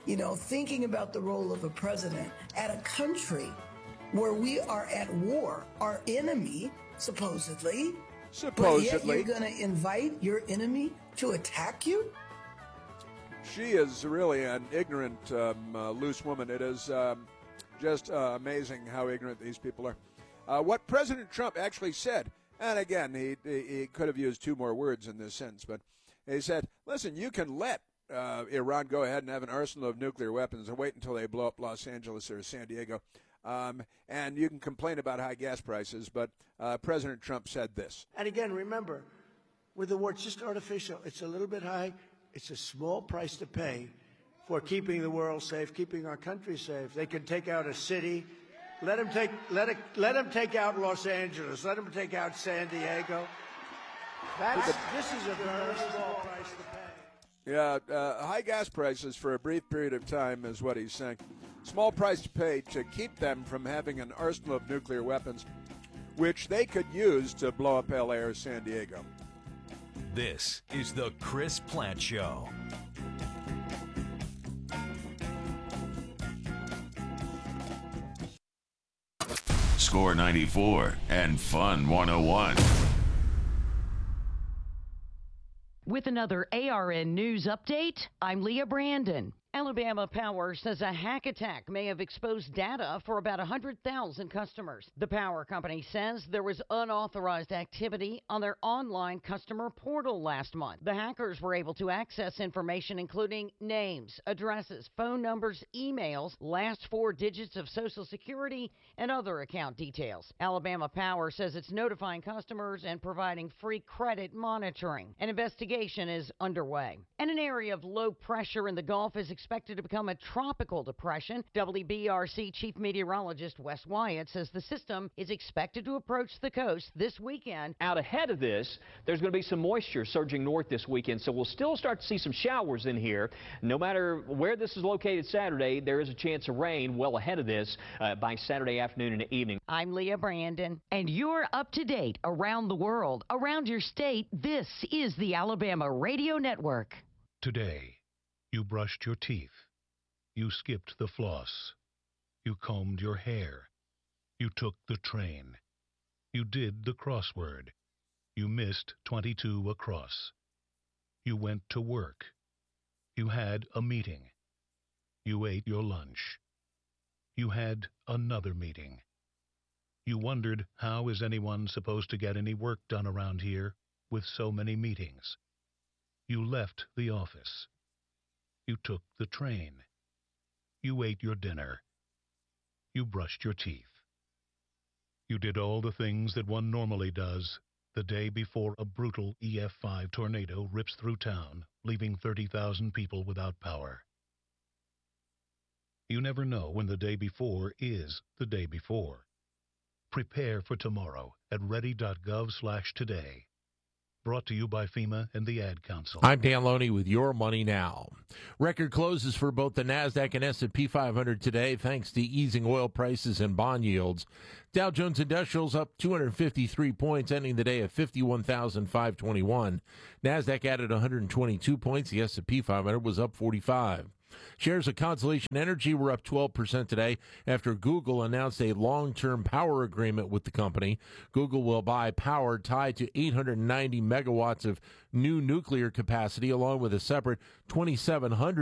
thinking about the role of a president at a country where we are at war, our enemy, supposedly. But yet you're going to invite your enemy to attack you? She is really an ignorant, loose woman. It is just amazing how ignorant these people are. What President Trump actually said, and again, he could have used two more words in this sentence, but he said, listen, you can let Iran go ahead and have an arsenal of nuclear weapons and wait until they blow up Los Angeles or San Diego. And you can complain about high gas prices, but President Trump said this. And again, remember, with the war, it's just artificial. It's a little bit high. It's a small price to pay for keeping the world safe, keeping our country safe. They can take out a city. Let them take out Los Angeles. Let them take out San Diego. This is a very small price to pay. Yeah, high gas prices for a brief period of time is what he's saying. Small price to pay to keep them from having an arsenal of nuclear weapons, which they could use to blow up L.A. or San Diego. This is the Chris Plante Show. Score 94 and Fun 101. With another ARN News update, I'm Leah Brandon. Alabama Power says a hack attack may have exposed data for about 100,000 customers. The power company says there was unauthorized activity on their online customer portal last month. The hackers were able to access information including names, addresses, phone numbers, emails, last four digits of Social Security, and other account details. Alabama Power says it's notifying customers and providing free credit monitoring. An investigation is underway. And an area of low pressure in the Gulf is expected to become a tropical depression. WBRC Chief Meteorologist Wes Wyatt says the system is expected to approach the coast this weekend. Out ahead of this, there's going to be some moisture surging north this weekend, so we'll still start to see some showers in here. No matter where this is located Saturday, there is a chance of rain well ahead of this by Saturday afternoon and evening. I'm Leah Brandon, and you're up to date around the world, around your state. This is the Alabama Radio Network. Today, you brushed your teeth. You skipped the floss. You combed your hair. You took the train. You did the crossword. You missed 22 across. You went to work. You had a meeting. You ate your lunch. You had another meeting. You wondered, how is anyone supposed to get any work done around here with so many meetings? You left the office. You took the train. You ate your dinner. You brushed your teeth. You did all the things that one normally does the day before a brutal EF5 tornado rips through town, leaving 30,000 people without power. You never know when the day before is the day before. Prepare for tomorrow at ready.gov/today. Brought to you by FEMA and the Ad Council. I'm Dan Loney with Your Money Now. Record closes for both the NASDAQ and S&P 500 today, thanks to easing oil prices and bond yields. Dow Jones Industrials up 253 points, ending the day at 51,521. NASDAQ added 122 points. The S&P 500 was up 45. Shares of Constellation Energy were up 12% today after Google announced a long-term power agreement with the company. Google will buy power tied to 890 megawatts of new nuclear capacity, along with a separate 2,700